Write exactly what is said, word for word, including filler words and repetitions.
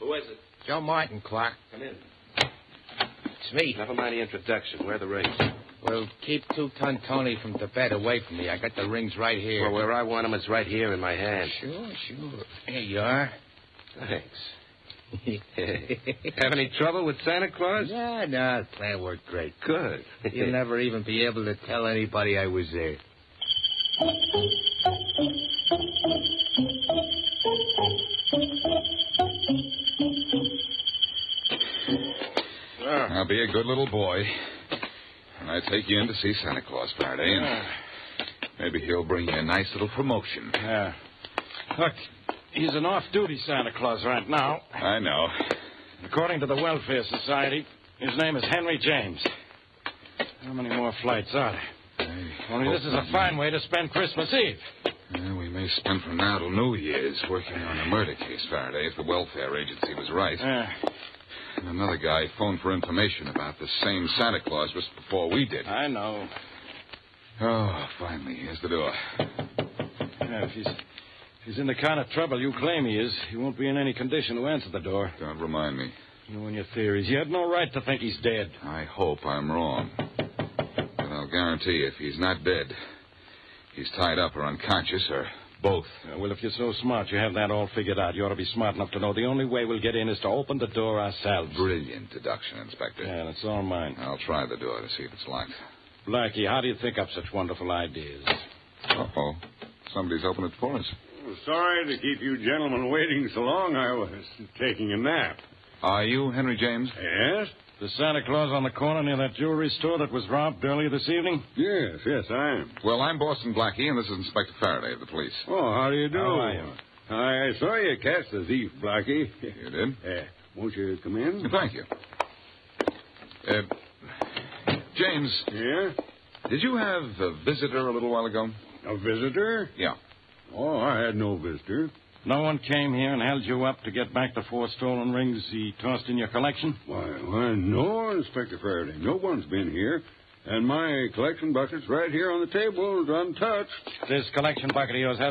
Who is it? Joe Martin, Clark. Come in. It's me. Never mind the introduction. Where are the rings? Well, keep two-ton Tony from Tibet away from me. I got the rings right here. Well, where I want them is right here in my hand. Sure, sure. Here you are. Thanks. Have any trouble with Santa Claus? No, no, the plan worked great. Good. You'll never even be able to tell anybody I was there. I'll be a good little boy. And I take you in to see Santa Claus, Faraday, and maybe he'll bring you a nice little promotion. Yeah. Look, he's an off-duty Santa Claus right now. I know. According to the Welfare Society, his name is Henry James. How many more flights are there? I Only this is a fine way to spend Christmas Eve. Yeah, we may spend from now till New Year's working on a murder case, Faraday, if the welfare agency was right. Yeah. And another guy phoned for information about the same Santa Claus just before we did. I know. Oh, finally, here's the door. Yeah, if he's, if he's in the kind of trouble you claim he is, he won't be in any condition to answer the door. Don't remind me. You and your theories. You had no right to think he's dead. I hope I'm wrong. But I'll guarantee you, if he's not dead, he's tied up or unconscious or both. Uh, well, if you're so smart, you have that all figured out. You ought to be smart enough to know the only way we'll get in is to open the door ourselves. Brilliant deduction, Inspector. Yeah, that's all mine. I'll try the door to see if it's locked. Blackie, how do you think up such wonderful ideas? Uh-oh. Somebody's opened it for us. Oh, sorry to keep you gentlemen waiting so long. I was taking a nap. Are you Henry James? Yes? The Santa Claus on the corner near that jewelry store that was robbed earlier this evening? Yes, yes, I am. Well, I'm Boston Blackie, and this is Inspector Faraday of the police. Oh, how do you do? How are you? I saw you catch the thief, Blackie. You did? Uh, won't you come in? Thank you. Uh, James, Yeah? did you have a visitor a little while ago? A visitor? Yeah. Oh, I had no visitor. No one came here and held you up to get back the four stolen rings he tossed in your collection? Why, why, no, Inspector Faraday. No one's been here. And my collection bucket's right here on the table, untouched. This collection bucket of yours has